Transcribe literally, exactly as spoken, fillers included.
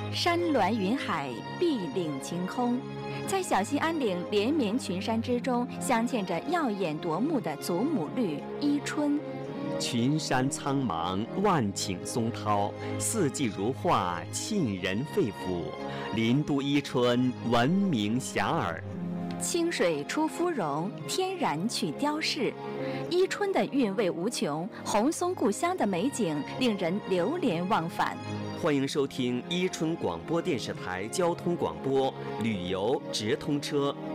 山峦云海，碧岭晴空，在小兴安岭连绵群山之中，镶嵌着耀眼夺目的祖母绿伊春。 群山苍茫，万顷松涛，四季如画，沁人肺腑。林都伊春，闻名遐迩。 清水出芙蓉，天然去雕饰。伊春的韵味无穷，红松故乡的美景令人流连忘返。 欢迎收听伊春广播电视台交通广播旅游直通车。